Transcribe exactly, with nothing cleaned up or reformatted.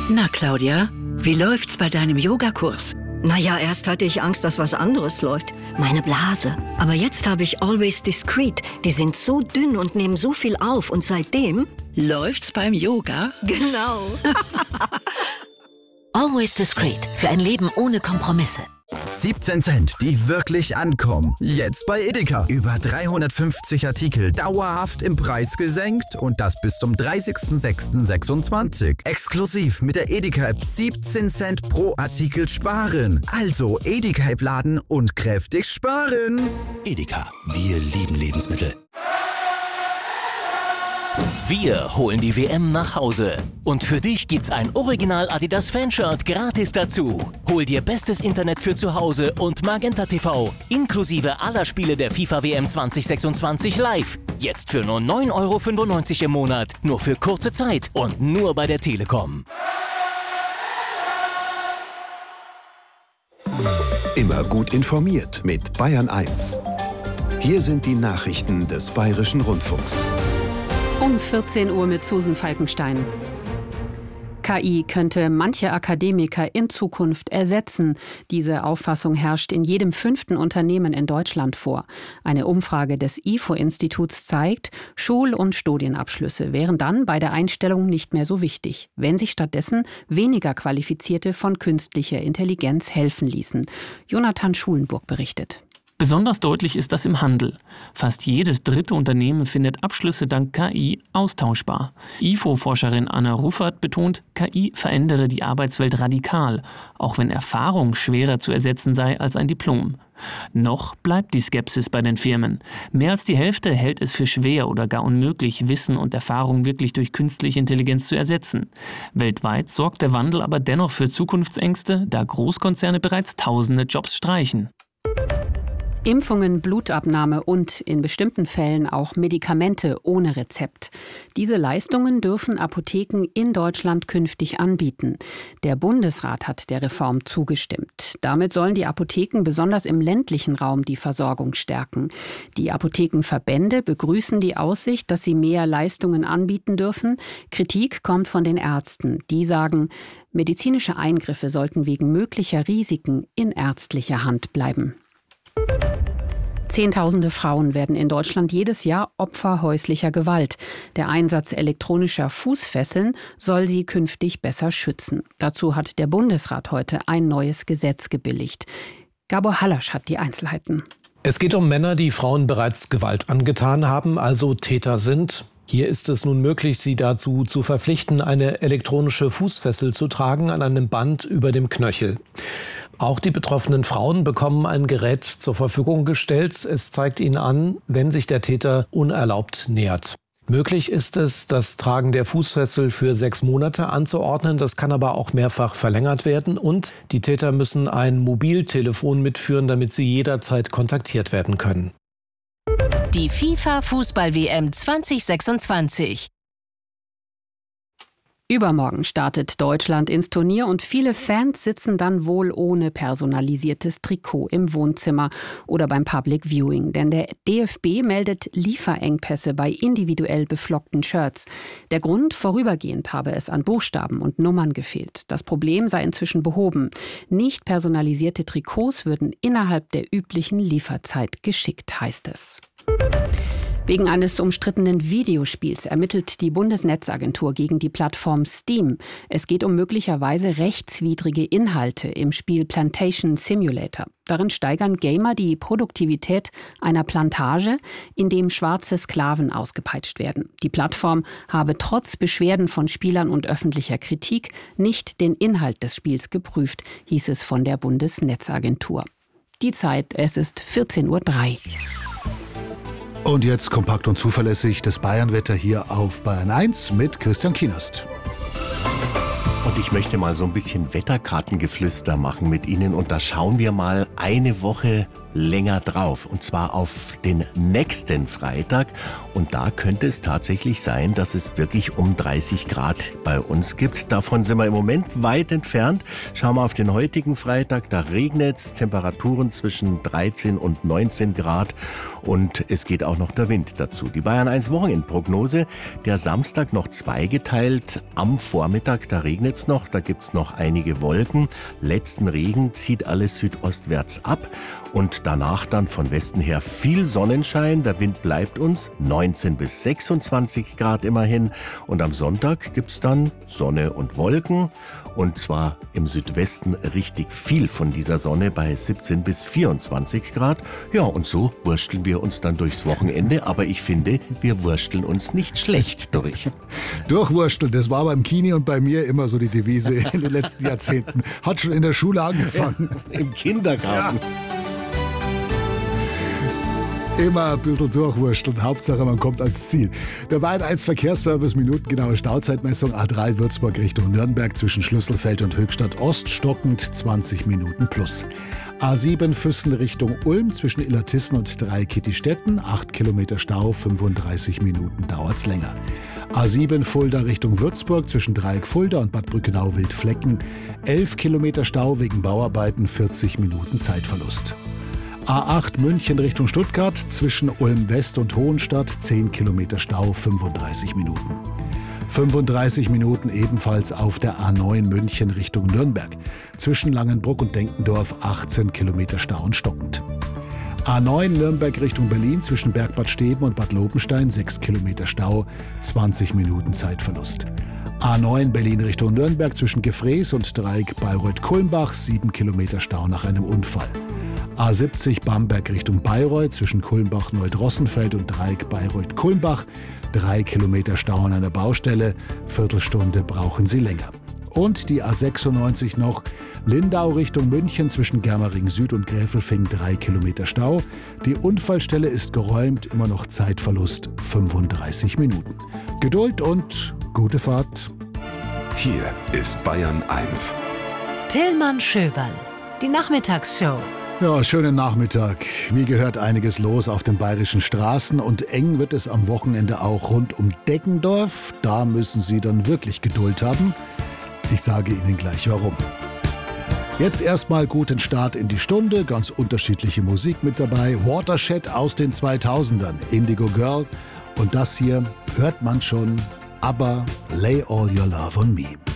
Na, Claudia, wie läuft's bei deinem Yogakurs? Naja, erst hatte ich Angst, dass was anderes läuft. Meine Blase. Aber jetzt habe ich Always Discreet. Die sind so dünn und nehmen so viel auf. Und seitdem... Läuft's beim Yoga? Genau. Always Discreet. Für ein Leben ohne Kompromisse. siebzehn Cent, die wirklich ankommen. Jetzt bei Edeka. Über dreihundertfünfzig Artikel dauerhaft im Preis gesenkt und das bis zum dreißigsten sechsten sechsundzwanzig. Exklusiv mit der Edeka-App siebzehn Cent pro Artikel sparen. Also Edeka-App laden und kräftig sparen. Edeka, wir lieben Lebensmittel. Wir holen die W M nach Hause. Und für dich gibt's ein Original Adidas Fanshirt gratis dazu. Hol dir bestes Internet für zu Hause und Magenta T V. Inklusive aller Spiele der FIFA W M zwanzig sechsundzwanzig live. Jetzt für nur neun Euro fünfundneunzig im Monat. Nur für kurze Zeit und nur bei der Telekom. Immer gut informiert mit Bayern eins. Hier sind die Nachrichten des Bayerischen Rundfunks. Um vierzehn Uhr mit Susan Falkenstein. K I könnte manche Akademiker in Zukunft ersetzen. Diese Auffassung herrscht in jedem fünften Unternehmen in Deutschland vor. Eine Umfrage des I F O-Instituts zeigt, Schul- und Studienabschlüsse wären dann bei der Einstellung nicht mehr so wichtig, wenn sich stattdessen weniger Qualifizierte von künstlicher Intelligenz helfen ließen. Jonathan Schulenburg berichtet. Besonders deutlich ist das im Handel. Fast jedes dritte Unternehmen findet Abschlüsse dank K I austauschbar. I F O-Forscherin Anna Ruffert betont, K I verändere die Arbeitswelt radikal, auch wenn Erfahrung schwerer zu ersetzen sei als ein Diplom. Noch bleibt die Skepsis bei den Firmen. Mehr als die Hälfte hält es für schwer oder gar unmöglich, Wissen und Erfahrung wirklich durch künstliche Intelligenz zu ersetzen. Weltweit sorgt der Wandel aber dennoch für Zukunftsängste, da Großkonzerne bereits tausende Jobs streichen. Impfungen, Blutabnahme und in bestimmten Fällen auch Medikamente ohne Rezept. Diese Leistungen dürfen Apotheken in Deutschland künftig anbieten. Der Bundesrat hat der Reform zugestimmt. Damit sollen die Apotheken besonders im ländlichen Raum die Versorgung stärken. Die Apothekenverbände begrüßen die Aussicht, dass sie mehr Leistungen anbieten dürfen. Kritik kommt von den Ärzten. Die sagen, medizinische Eingriffe sollten wegen möglicher Risiken in ärztlicher Hand bleiben. Zehntausende Frauen werden in Deutschland jedes Jahr Opfer häuslicher Gewalt. Der Einsatz elektronischer Fußfesseln soll sie künftig besser schützen. Dazu hat der Bundesrat heute ein neues Gesetz gebilligt. Gabor Hallasch hat die Einzelheiten. Es geht um Männer, die Frauen bereits Gewalt angetan haben, also Täter sind. Hier ist es nun möglich, sie dazu zu verpflichten, eine elektronische Fußfessel zu tragen an einem Band über dem Knöchel. Auch die betroffenen Frauen bekommen ein Gerät zur Verfügung gestellt. Es zeigt ihnen an, wenn sich der Täter unerlaubt nähert. Möglich ist es, das Tragen der Fußfessel für sechs Monate anzuordnen. Das kann aber auch mehrfach verlängert werden. Und die Täter müssen ein Mobiltelefon mitführen, damit sie jederzeit kontaktiert werden können. Die FIFA-Fußball-W M zwanzig sechsundzwanzig. Übermorgen startet Deutschland ins Turnier und viele Fans sitzen dann wohl ohne personalisiertes Trikot im Wohnzimmer oder beim Public Viewing. Denn der D F B meldet Lieferengpässe bei individuell beflockten Shirts. Der Grund: vorübergehend habe es an Buchstaben und Nummern gefehlt. Das Problem sei inzwischen behoben. Nicht personalisierte Trikots würden innerhalb der üblichen Lieferzeit geschickt, heißt es. Wegen eines umstrittenen Videospiels ermittelt die Bundesnetzagentur gegen die Plattform Steam. Es geht um möglicherweise rechtswidrige Inhalte im Spiel Plantation Simulator. Darin steigern Gamer die Produktivität einer Plantage, in dem schwarze Sklaven ausgepeitscht werden. Die Plattform habe trotz Beschwerden von Spielern und öffentlicher Kritik nicht den Inhalt des Spiels geprüft, hieß es von der Bundesnetzagentur. Die Zeit, es ist vierzehn Uhr drei. Und jetzt kompakt und zuverlässig das Bayernwetter hier auf Bayern eins mit Christian Kienast. Und ich möchte mal so ein bisschen Wetterkartengeflüster machen mit Ihnen. Und da schauen wir mal eine Woche länger drauf. Und zwar auf den nächsten Freitag. Und da könnte es tatsächlich sein, dass es wirklich um dreißig Grad bei uns gibt. Davon sind wir im Moment weit entfernt. Schauen wir auf den heutigen Freitag. Da regnet es. Temperaturen zwischen dreizehn und neunzehn Grad. Und es geht auch noch der Wind dazu. Die Bayern eins Wochenendprognose. Der Samstag noch zweigeteilt. Am Vormittag, da regnet es noch. Da gibt es noch einige Wolken. Letzten Regen zieht alles südostwärts ab. Und danach dann von Westen her viel Sonnenschein. Der Wind bleibt uns. neunzehn bis sechsundzwanzig Grad immerhin. Und am Sonntag gibt es dann Sonne und Wolken. Und zwar im Südwesten richtig viel von dieser Sonne bei siebzehn bis vierundzwanzig Grad. Ja, und so wursteln wir uns dann durchs Wochenende. Aber ich finde, wir wursteln uns nicht schlecht durch. Durchwursteln, das war beim Kini und bei mir immer so die Devise in den letzten Jahrzehnten. Hat schon in der Schule angefangen. Ja, im Kindergarten. Ja. Immer ein bisschen durchwursteln. Hauptsache, man kommt ans Ziel. Der Bayern eins Verkehrsservice, minutengenaue Stauzeitmessung. A drei Würzburg Richtung Nürnberg zwischen Schlüsselfeld und Höchstadt Ost stockend zwanzig Minuten plus. A sieben Füssen Richtung Ulm zwischen Illertissen und Dreieckittistetten. acht Kilometer Stau, fünfunddreißig Minuten dauert's länger. A sieben Fulda Richtung Würzburg zwischen Dreieck Fulda und Bad Brückenau-Wildflecken. elf Kilometer Stau wegen Bauarbeiten, vierzig Minuten Zeitverlust. A acht München Richtung Stuttgart zwischen Ulm West und Hohenstadt, zehn Kilometer Stau, fünfunddreißig Minuten. fünfunddreißig Minuten ebenfalls auf der A neun München Richtung Nürnberg. Zwischen Langenbruck und Denkendorf, achtzehn Kilometer Stau und stockend. A neun Nürnberg Richtung Berlin zwischen Bergbad Steben und Bad Lobenstein, sechs Kilometer Stau, zwanzig Minuten Zeitverlust. A neun Berlin Richtung Nürnberg zwischen Gefrees und Dreieck Bayreuth-Kulmbach, sieben Kilometer Stau nach einem Unfall. A siebzig Bamberg Richtung Bayreuth zwischen Kulmbach-Neudrossenfeld und Dreieck Bayreuth-Kulmbach. Drei Kilometer Stau an einer Baustelle. Viertelstunde brauchen Sie länger. Und die A sechsundneunzig noch Lindau Richtung München zwischen Germering Süd und Gräfelfing. Drei Kilometer Stau. Die Unfallstelle ist geräumt. Immer noch Zeitverlust fünfunddreißig Minuten. Geduld und gute Fahrt. Hier ist Bayern eins. Tillmann Schöberl, die Nachmittagsshow. Ja, schönen Nachmittag. Wie gehört einiges los auf den bayerischen Straßen und eng wird es am Wochenende auch rund um Deggendorf. Da müssen Sie dann wirklich Geduld haben. Ich sage Ihnen gleich warum. Jetzt erstmal guten Start in die Stunde, ganz unterschiedliche Musik mit dabei. Watershed aus den zweitausendern, Indigo Girl und das hier hört man schon, aber Lay All Your Love on Me.